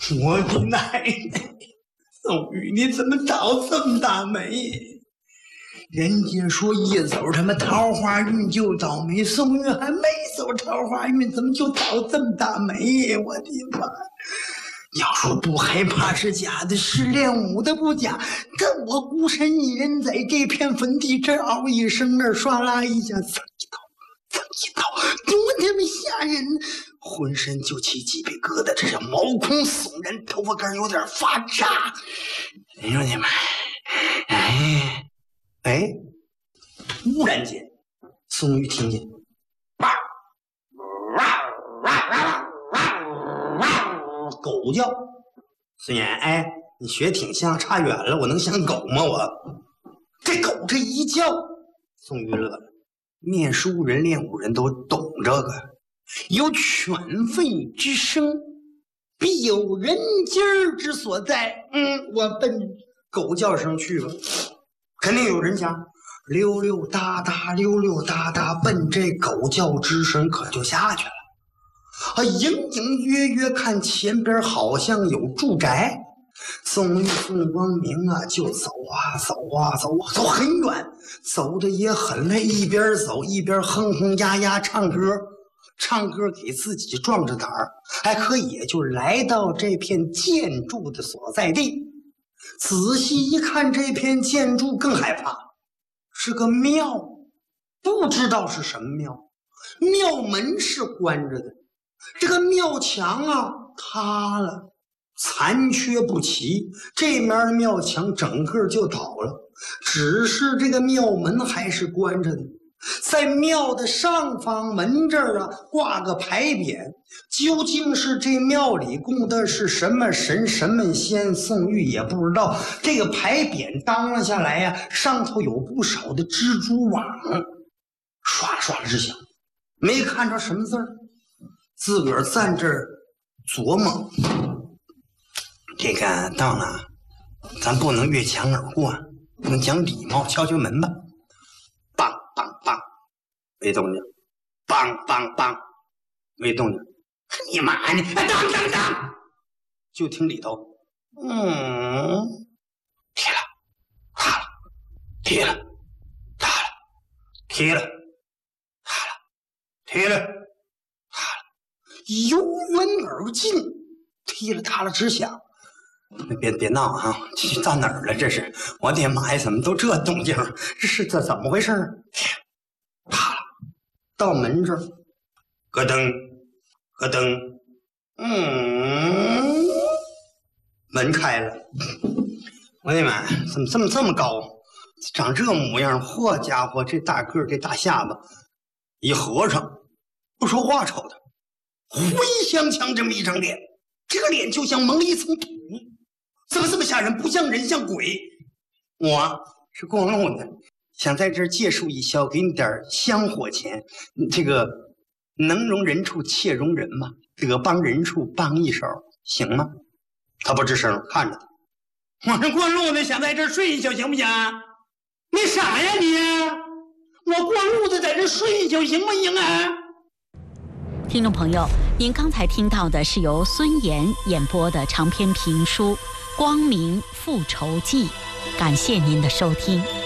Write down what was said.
我的奶奶，宋玉，你怎么倒这么大霉？人家说一走他妈桃花运就倒霉，宋玉还没走桃花运，怎么就倒这么大霉？我的妈！要说不害怕是假的，是练武的不假，但我孤身一人在这片坟地，这嗷一声，那唰啦一下，蹭一刀，多他妈吓人！浑身就起鸡皮疙瘩，这是毛孔悚然，头发根有点发炸。哎呦我的妈！哎！忽然间，宋玉听见，狗叫。孙岩，哎，你学挺像，差远了，我能像狗吗？我这狗这一叫，宋玉乐了。念书人、练武人都懂这个，有犬吠之声，必有人精之所在。我奔狗叫声去吧，肯定有人家溜溜达达奔这狗叫之声可就下去了。隐隐约约看前边好像有住宅，宋玉、宋光明就走很远，走的也很累，一边走一边哼哼呀呀唱歌给自己壮着胆儿。可也就来到这片建筑的所在地，仔细一看，这片建筑更害怕，是个庙，不知道是什么庙，庙门是关着的，这个庙墙塌了，残缺不齐，这面的庙墙整个就倒了，只是这个庙门还是关着的。在庙的上方门这儿挂个牌匾，究竟是这庙里供的是什么神什么仙，宋玉也不知道。这个牌匾当了下来上头有不少的蜘蛛网，刷刷直响，没看着什么字儿，自个儿站这儿琢磨，这个到了，咱不能越墙而过，能讲礼貌，敲敲门吧。梆梆梆，没动静。梆梆梆，没动静。你妈呢？当当当，就听里头，踢了，塌了，踢了，塌了，踢了，塌了，踢了，塌了，由远而近，踢了塌了直响。别闹啊！这到哪儿了？这是我的妈呀！怎么都这动静？这是怎么回事？塌了，到门这儿，咯噔，咯噔，门开了。我的妈！怎么这么高？长这模样，嚯家伙，这大个这大下巴，一和尚不说话，瞅他灰香腔这么一张脸，这个脸就像蒙了一层土。怎么这么吓人？不像人，像鬼。我是过路的，想在这儿借宿一宵，给你点香火钱。这个能容人处且容人嘛，得帮人处帮一手，行吗？他不吱声，看着他。我是过路的，想在这儿睡一宿，行不行？你傻呀你？我过路的在这睡一宿，行不行啊？ 听众朋友，您刚才听到的是由孙岩演播的长篇评书《光明复仇记》，感谢您的收听。